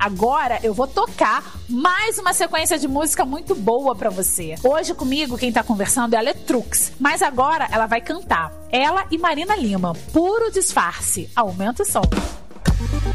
Agora eu vou tocar mais uma sequência de música muito boa pra você. Hoje comigo quem tá conversando é a Letrux, mas agora ela vai cantar. Ela e Marina Lima, Puro Disfarce. Aumenta o som.